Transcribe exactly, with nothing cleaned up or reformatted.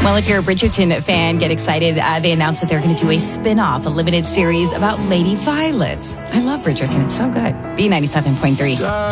Well, if you're a Bridgerton fan, get excited. Uh, they announced that they're going to do a spin-off, a limited series about Lady Violet. I love Bridgerton. It's so good. B ninety-seven point three.